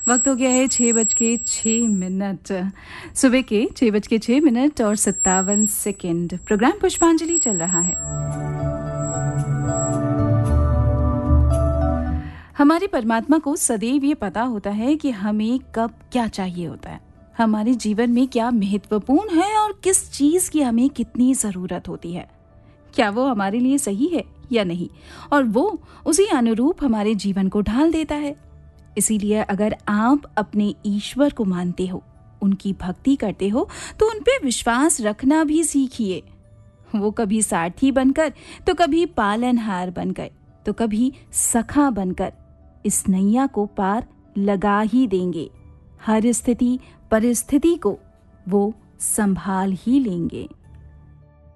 वक्त हो गया है 6:06। सुबह के 6:06 और 57 सेकेंड। प्रोग्राम पुष्पांजलि चल रहा है। हमारे परमात्मा को सदैव ये पता होता है कि हमें कब क्या चाहिए होता है, हमारे जीवन में क्या महत्वपूर्ण है और किस चीज की हमें कितनी जरूरत होती है। क्या वो हमारे लिए सही है या नहीं, और वो उसी अनुरूप हमारे जीवन को ढाल देता है। इसीलिए अगर आप अपने ईश्वर को मानते हो, उनकी भक्ति करते हो, तो उन पे विश्वास रखना भी सीखिए। वो कभी सारथी बनकर, तो कभी पालनहार बनकर, तो कभी सखा बनकर इस नैया को पार लगा ही देंगे। हर स्थिति परिस्थिति को वो संभाल ही लेंगे।